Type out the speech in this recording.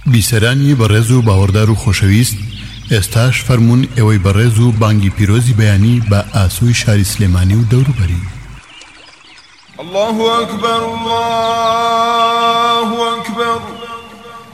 بیسەرانی بەڕێز و باوەڕدار و خۆشەویست، ئێستاش فەرموون ئێوەی بەڕێز و بانگی پیرۆزی بەیانی بە ئاسووی شاری سلێمانی و دەوروبەری. الله أكبر الله أكبر.